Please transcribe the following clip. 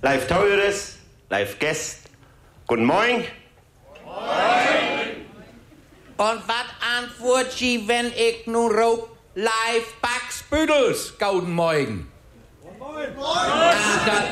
live Teures, live Gäst. Guten Morgen. Und wat antwoord je, wenn ik nu roep live Pax Pudels? Guten Morgen. Guten Morgen.